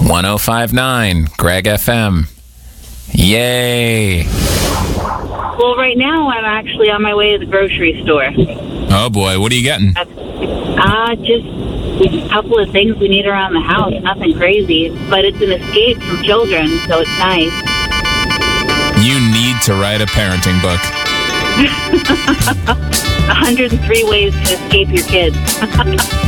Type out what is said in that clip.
1059 Greg FM. Yay. Well, right now I'm actually on my way to the grocery store. Oh boy, what are you getting? Just a couple of things we need around the house. Nothing crazy, but it's an escape from children, so it's nice. You need to write a parenting book. 103 ways to escape your kids.